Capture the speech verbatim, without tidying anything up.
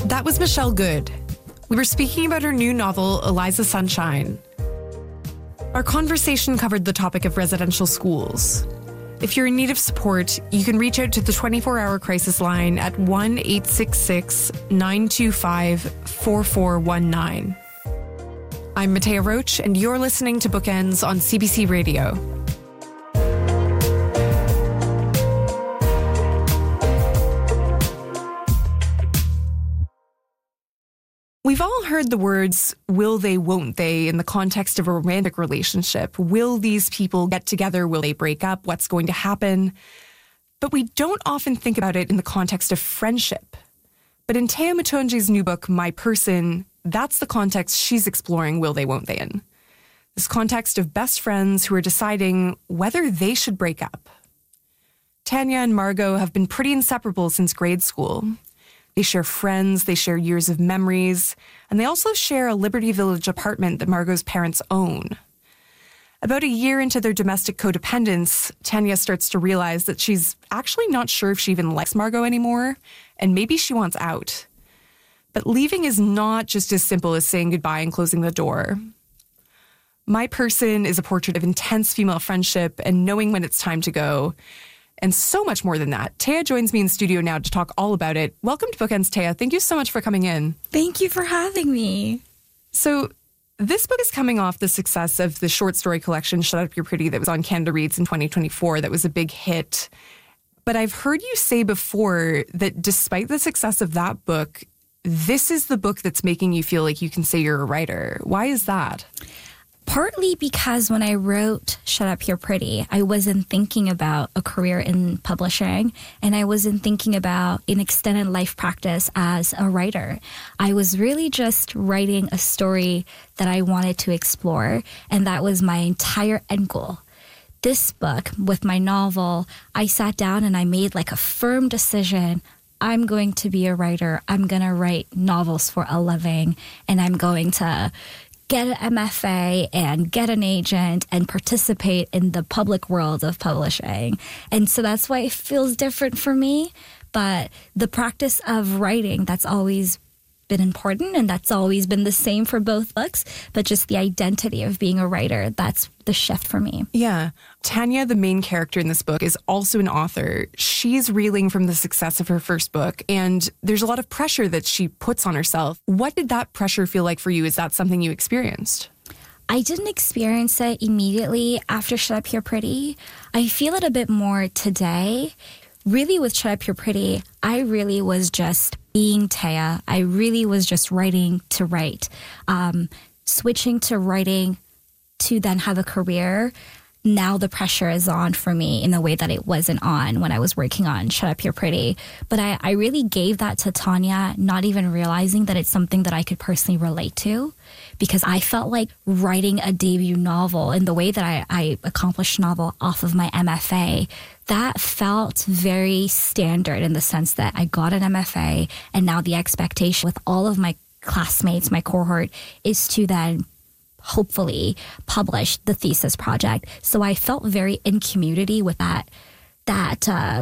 That was Michelle Good. We were speaking about her new novel, Eliza Sunshine. Our conversation covered the topic of residential schools. If you're in need of support, you can reach out to the twenty-four hour crisis line at one eight six six, nine two five, four four one nine. I'm Matea Roach, and you're listening to Bookends on C B C Radio. We've all heard the words, will they, won't they, in the context of a romantic relationship. Will these people get together? Will they break up? What's going to happen? But we don't often think about it in the context of friendship. But in Tea Mutunji's new book, My Person, that's the context she's exploring will they, won't they in. This context of best friends who are deciding whether they should break up. Tanya and Margot have been pretty inseparable since grade school. They share friends, they share years of memories, and they also share a Liberty Village apartment that Margot's parents own. About a year into their domestic codependence, Tanya starts to realize that she's actually not sure if she even likes Margot anymore, and maybe she wants out. But leaving is not just as simple as saying goodbye and closing the door. My Person is a portrait of intense female friendship and knowing when it's time to go. And so much more than that. Tea joins me in studio now to talk all about it. Welcome to Bookends, Tea. Thank you so much for coming in. Thank you for having me. So this book is coming off the success of the short story collection, Shut Up You're Pretty, that was on Canada Reads in twenty twenty-four. That was a big hit. But I've heard you say before that despite the success of that book, this is the book that's making you feel like you can say you're a writer. Why is that? Partly because when I wrote Shut Up You're Pretty, I wasn't thinking about a career in publishing, and I wasn't thinking about an extended life practice as a writer. I was really just writing a story that I wanted to explore, and that was my entire end goal. This book, with my novel, I sat down and I made like a firm decision. I'm going to be a writer. I'm going to write novels for a living, and I'm going to get an M F A and get an agent and participate in the public world of publishing. And so that's why it feels different for me. But the practice of writing, that's always been important, and that's always been the same for both books. But just the identity of being a writer, that's the shift for me. Yeah. Tanya, the main character in this book, is also an author. She's reeling from the success of her first book, and there's a lot of pressure that she puts on herself. What did that pressure feel like for you? Is that something you experienced? I didn't experience it immediately after Shut Up You're Pretty. I feel it a bit more today. Really, with Shut Up You're Pretty, I really was just being Tea. I really was just writing to write. Um, switching to writing to then have a career, now the pressure is on for me in the way that it wasn't on when I was working on Shut Up You're Pretty. But I, I really gave that to Tanya, not even realizing that it's something that I could personally relate to, because I felt like writing a debut novel in the way that I, I accomplished novel off of my M F A, that felt very standard in the sense that I got an M F A, and now the expectation with all of my classmates, my cohort, is to then hopefully publish the thesis project. So I felt very in community with that, that, uh,